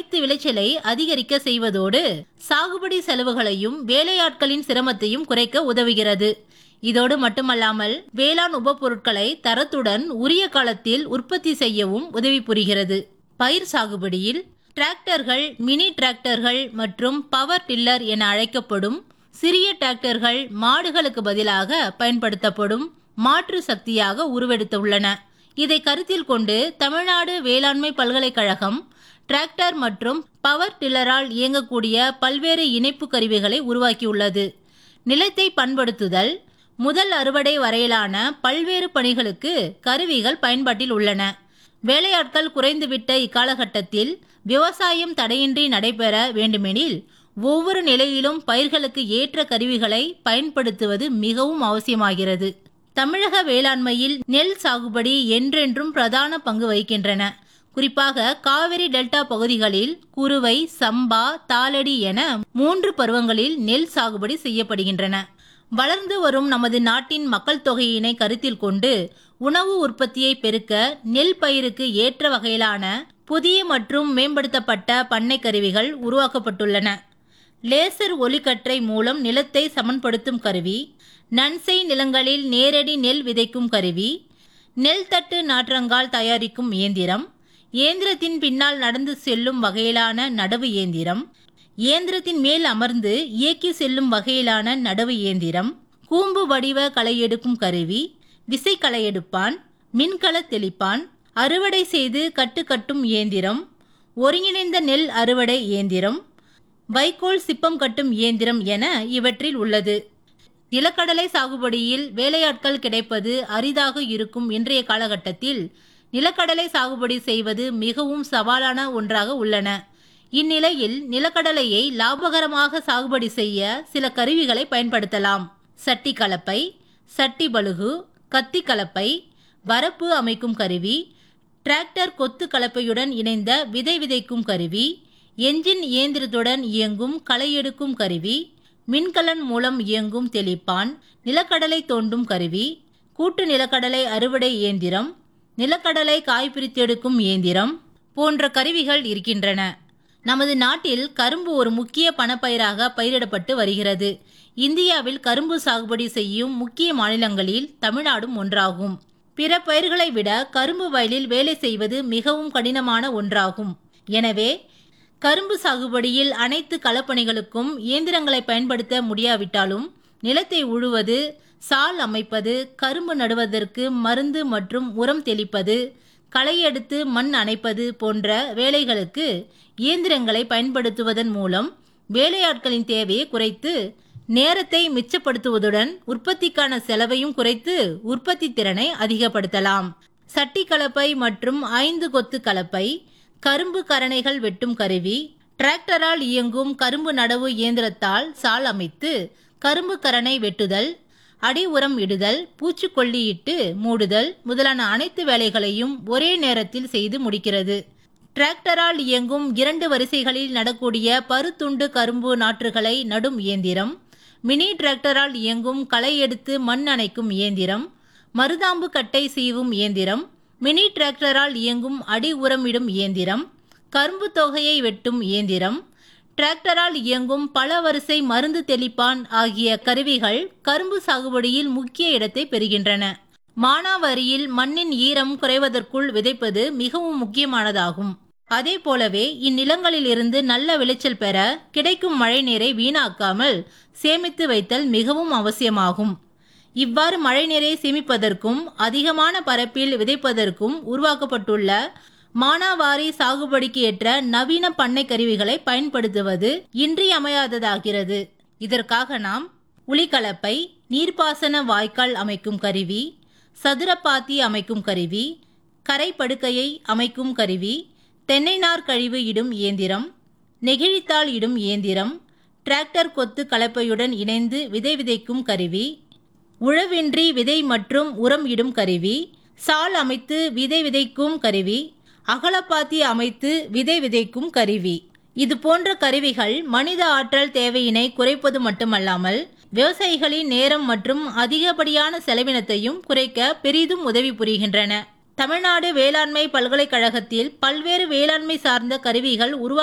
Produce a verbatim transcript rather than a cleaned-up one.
அனைத்து விளைச்சலை அதிகரிக்க செய்வதோடு சாகுபடி செலவுகளையும் வேலையாட்களின் சிரமத்தையும் குறைக்க உதவுகிறது. இதோடு மட்டுமல்லாமல் வேளாண் உபபொருட்களை தரத்துடன் உரிய காலத்தில் உற்பத்தி செய்யவும் உதவி புரிகிறது. பயிர் சாகுபடியில் டிராக்டர்கள், மினி டிராக்டர்கள் மற்றும் பவர் டில்லர் என அழைக்கப்படும் சிறிய டிராக்டர்கள் மாடுகளுக்கு பதிலாக பயன்படுத்தப்படும் மாற்று சக்தியாக உருவெடுத்துள்ளன. இதை கருத்தில் கொண்டு தமிழ்நாடு வேளாண்மை பல்கலைக்கழகம் டிராக்டர் மற்றும் பவர் டில்லரால் இயங்கக்கூடிய பல்வேறு இணைப்பு கருவிகளை உருவாக்கியுள்ளது. நிலத்தை பண்படுத்துதல் முதல் அறுவடை வரையிலான பல்வேறு பணிகளுக்கு கருவிகள் பயன்பாட்டில் உள்ளன. வேலையாட்கள் குறைந்துவிட்ட இக்காலகட்டத்தில் விவசாயம் தடையின்றி நடைபெற வேண்டுமெனில் ஒவ்வொரு நிலையிலும் பயிர்களுக்கு ஏற்ற கருவிகளை பயன்படுத்துவது மிகவும் அவசியமாகிறது. தமிழக வேளாண்மையில் நெல் சாகுபடி என்றென்றும் பிரதான பங்கு வகிக்கின்றன. குறிப்பாக காவிரி டெல்டா பகுதிகளில் குறுவை, சம்பா, தாளடி என மூன்று பருவங்களில் நெல் சாகுபடி செய்யப்படுகின்றன. வளர்ந்து வரும் நமது நாட்டின் மக்கள் தொகையினை கருத்தில் கொண்டு உணவு உற்பத்தியை பெருக்க நெல் பயிருக்கு ஏற்ற வகையிலான புதிய மற்றும் மேம்படுத்தப்பட்ட பண்ணை கருவிகள் உருவாக்கப்பட்டுள்ளன. லேசர் ஒளிக்கற்றை மூலம் நிலத்தை சமன்படுத்தும் கருவி, நன்செய் நிலங்களில் நேரடி நெல் விதைக்கும் கருவி, நெல் தட்டு நாற்றங்கால் தயாரிக்கும் இயந்திரம், இயந்திரத்தின் பின்னால் நடந்து செல்லும் வகையிலான நடவு இயந்திரம், இயந்திரத்தின் மேல் அமர்ந்து இயக்கி செல்லும் வகையிலான நடவு இயந்திரம், கூம்பு வடிவ களை எடுக்கும் கருவி, விசை களை எடுப்பான், மின்கல தெளிப்பான், அறுவடை செய்து கட்டு கட்டும் இயந்திரம், ஒருங்கிணைந்த நெல் அறுவடை இயந்திரம், வைக்கோல் சிப்பம் கட்டும் இயந்திரம் என இவற்றில் உள்ளது. நிலக்கடலை சாகுபடியில் வேலையாட்கள் கிடைப்பது அரிதாக இருக்கும் இன்றைய காலகட்டத்தில் நிலக்கடலை சாகுபடி செய்வது மிகவும் சவாலான ஒன்றாக உள்ளன. இந்நிலையில் நிலக்கடலையை லாபகரமாக சாகுபடி செய்ய சில கருவிகளை பயன்படுத்தலாம். சட்டி கலப்பை, சட்டி பலுகு, கத்தி கலப்பை, வரப்பு அமைக்கும் கருவி, டிராக்டர் கொத்து கலப்பையுடன் இணைந்த விதை விதைக்கும் கருவி, என்ஜின் இயந்திரத்துடன் இயங்கும் களை எடுக்கும் கருவி, மின்கலன் மூலம் இயங்கும் தெளிப்பான், நிலக்கடலை தோண்டும் கருவி, கூட்டு நிலக்கடலை அறுவடை இயந்திரம், நிலக்கடலை காய் பிரித்தெடுக்கும் இயந்திரம் போன்ற கருவிகள் இருக்கின்றன. நமது நாட்டில் கரும்பு ஒரு முக்கிய பணப்பயிராக பயிரிடப்பட்டு வருகிறது. இந்தியாவில் கரும்பு சாகுபடி செய்யும் முக்கிய மாநிலங்களில் தமிழ்நாடும் ஒன்றாகும். பிற பயிர்களை விட கரும்பு வயலில் வேலை செய்வது மிகவும் கடினமான ஒன்றாகும். எனவே கரும்பு சாகுபடியில் அனைத்து களப்பணிகளுக்கும் இயந்திரங்களை பயன்படுத்த முடியாவிட்டாலும் நிலத்தை உழுவது, சால் அமைப்பது, கரும்பு நடுவதற்கு மருந்து மற்றும் உரம் தெளிப்பது, களை எடுத்து மண் அணைப்பது போன்ற வேலைகளுக்கு இயந்திரங்களை பயன்படுத்துவதன் மூலம் வேலையாட்களின் தேவையை குறைத்து நேரத்தை மிச்சப்படுத்துவதுடன் உற்பத்திக்கான செலவையும் குறைத்து உற்பத்தி திறனை அதிகப்படுத்தலாம். சட்டி கலப்பை மற்றும் ஐந்து கொத்து கலப்பை, கரும்பு கரணைகள் வெட்டும் கருவி, டிராக்டரால் இயங்கும் கரும்பு நடவு இயந்திரத்தால் சால் அமைத்து கரும்பு கரணை வெட்டுதல், அடி உரம் இடுதல், பூச்சிக்கொல்லி இட்டு மூடுதல் முதலான அனைத்து வேலைகளையும் ஒரே நேரத்தில் செய்து முடிக்கிறது. டிராக்டரால் இயங்கும் இரண்டு வரிசைகளில் நடக்கூடிய பருத்துண்டு கரும்பு நாற்றுகளை நடும் இயந்திரம், மினி டிராக்டரால் இயங்கும் களை எடுத்து மண் அணைக்கும் இயந்திரம், மருதாம்பு கட்டை சீவும் இயந்திரம், மினி டிராக்டரால் இயங்கும் அடி உரமிடும் இயந்திரம், கரும்பு தொகையை வெட்டும் இயந்திரம், டிராக்டரால் இயங்கும் பல வரிசை மருந்து தெளிப்பான் ஆகிய கருவிகள் கரும்பு சாகுபடியில் முக்கிய இடத்தை பெறுகின்றன. மானாவாரியில் மண்ணின் ஈரம் குறைவதற்குள் விதைப்பது மிகவும் முக்கியமானதாகும். அதே போலவே இந்நிலங்களில் இருந்து நல்ல விளைச்சல் பெற கிடைக்கும் மழை நீரை வீணாக்காமல் சேமித்து வைத்தல் மிகவும் அவசியமாகும். இவ்வாறு மழை நீரை சேமிப்பதற்கும் அதிகமான பரப்பில் விதைப்பதற்கும் உருவாக்கப்பட்டுள்ள மானாவாரி சாகுபடிக்கு ஏற்ற நவீன பண்ணை கருவிகளை பயன்படுத்துவது இன்றியமையாததாகிறது. இதற்காக நாம் உளிக்கலப்பை, நீர்ப்பாசன வாய்க்கால் அமைக்கும் கருவி, சதுரப்பாத்தி அமைக்கும் கருவி, கரை படுக்கையை அமைக்கும் கருவி, தென்னை நார் கழிவு இடும் இயந்திரம், நெகிழித்தாள் இடும் இயந்திரம், டிராக்டர் கொத்து கலப்பையுடன் இணைந்து விதை விதைக்கும் கருவி, உழவின்றி விதை மற்றும் உரம் இடும் கருவி, சால் அமைத்து விதை விதைக்கும் கருவி, அகலப்பாத்தி அமைத்து விதை விதைக்கும் கருவி. இது போன்ற கருவிகள் மனித ஆற்றல் தேவையினை குறைப்பது மட்டுமல்லாமல் விவசாயிகளின் நேரம் மற்றும் அதிகப்படியான செலவினத்தையும் குறைக்க பெரிதும் உதவி புரிகின்றன. தமிழ்நாடு வேளாண்மை பல்கலைக்கழகத்தில் பல்வேறு வேளாண்மை சார்ந்த கருவிகள் உருவா